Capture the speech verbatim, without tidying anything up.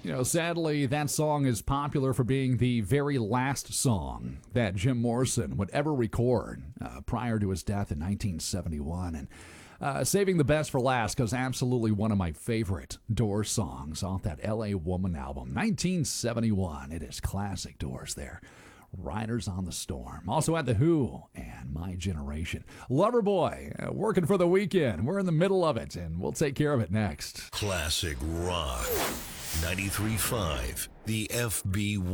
You know, sadly, that song is popular for being the very last song that Jim Morrison would ever record uh, prior to his death in nineteen seventy-one. And uh, saving the best for last because absolutely one of my favorite Doors songs off that L A Woman album, nineteen seventy-one. It is classic Doors there. Riders on the Storm. Also at The Who and My Generation. Loverboy, uh, working for the weekend. We're in the middle of it, and we'll take care of it next. Classic Rock. ninety-three point five, the F B